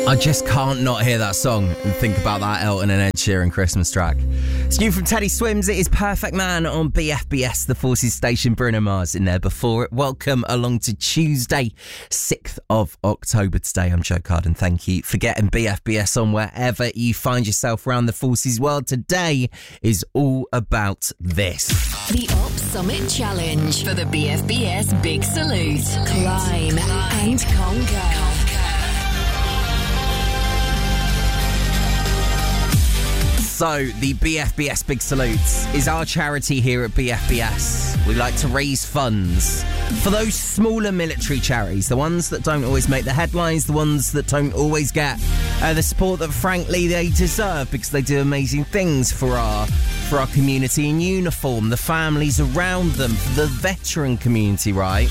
I just can't not hear that song and think about that Elton and Ed Sheeran Christmas track. It's new from Teddy Swims. It is Perfect Man on BFBS, the Forces station. Bruno Mars in there before it. Welcome along to Tuesday, 6th of October today. I'm Joe Carden. Thank you for getting BFBS on wherever you find yourself around the Forces world. Today is all about this. The Op Summit Challenge for the BFBS Big Salute. Climb and conquer. So, the BFBS Big Salutes is our charity here at BFBS. We like to raise funds for those smaller military charities, the ones that don't always make the headlines, the ones that don't always get the support that, frankly, they deserve because they do amazing things for our community in uniform, the families around them, for the veteran community, right?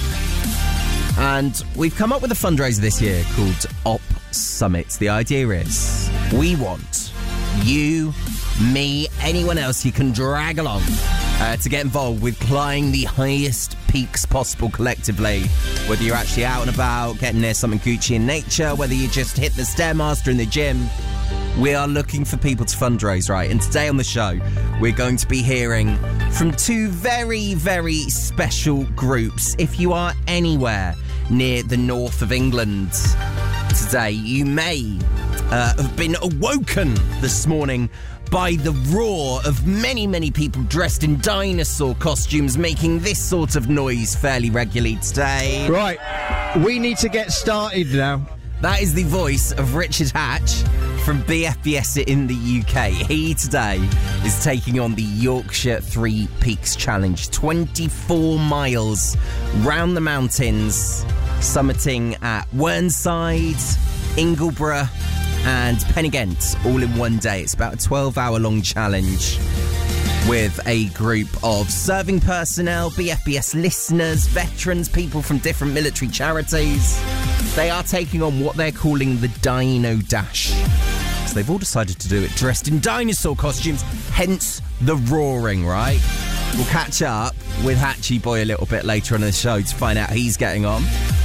And we've come up with a fundraiser this year called Op Summit. The idea is we want you, me, anyone else you can drag along to get involved with climbing the highest peaks possible collectively. Whether you're actually out and about, getting near something Gucci in nature, whether you just hit the Stairmaster in the gym, we are looking for people to fundraise, right? And today on the show, we're going to be hearing from two very, very special groups. If you are anywhere near the north of England today, you may have been awoken this morning by the roar of many, many people dressed in dinosaur costumes making this sort of noise fairly regularly today. Right, we need to get started now. That is the voice of Richard Hatch from BFBS in the UK. He today is taking on the Yorkshire Three Peaks Challenge. 24 miles round the mountains, summiting at Whernside, Ingleborough and Pennygent all in one day. It's about a 12-hour-long challenge with a group of serving personnel, BFBS listeners, veterans, people from different military charities. They are taking on what they're calling the Dino Dash. So they've all decided to do it dressed in dinosaur costumes, hence the roaring, right? We'll catch up with Hatchy Boy a little bit later on in the show to find out how he's getting on.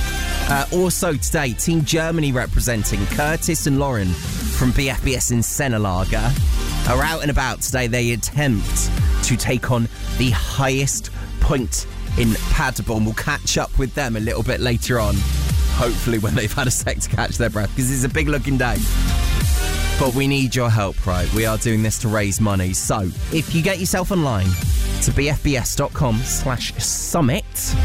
Also today, Team Germany representing Curtis and Lauren from BFBS in Senelager are out and about today. They attempt to take on the highest point in Paderborn. We'll catch up with them a little bit later on, hopefully when they've had a sec to catch their breath, because it's a big looking day. But we need your help, right? We are doing this to raise money. So if you get yourself online to bfbs.com/summit,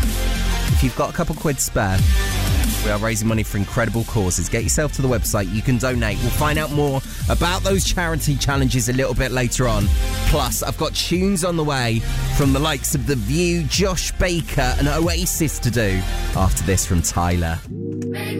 if you've got a couple quid spare, we are raising money for incredible causes. Get yourself to the website. You can donate. We'll find out more about those charity challenges a little bit later on. Plus, I've got tunes on the way from the likes of The View, Josh Baker and Oasis to do after this from Tyler.